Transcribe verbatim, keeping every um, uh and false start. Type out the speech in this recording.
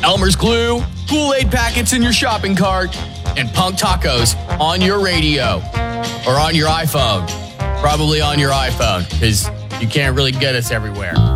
Elmer's glue, Kool-Aid packets in your shopping cart, and Punk Tacos on your radio or on your iPhone. Probably on your iPhone, because you can't really get us everywhere.